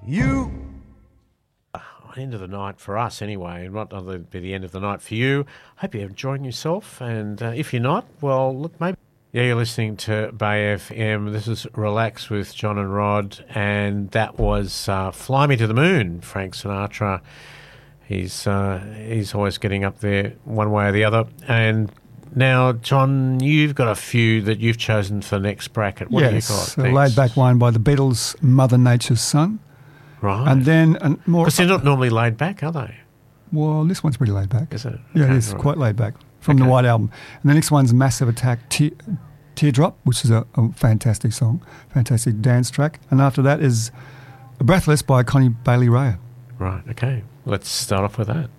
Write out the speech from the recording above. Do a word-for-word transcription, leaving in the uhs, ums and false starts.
you. End of the night for us anyway, and not only be the end of the night for you. Hope you're enjoying yourself, and uh, if you're not, well, look, maybe. Yeah, you're listening to Bay F M. This is Relax with John and Rod, and that was uh, Fly Me to the Moon, Frank Sinatra. He's uh, he's always getting up there one way or the other. And now, John, you've got a few that you've chosen for the next bracket. What yes, have you got a laid-back one by the Beatles, Mother Nature's Son. Right. And then and more. Because they're not normally laid back, are they? Well, this one's pretty laid back. Is it? Yeah, Okay, it is right. quite laid back from Okay. the White Album. And the next one's Massive Attack, Te- Teardrop, which is a, a fantastic song, fantastic dance track. And after that is Breathless by Connie Bailey Rayer. Right, okay. Let's start off with that.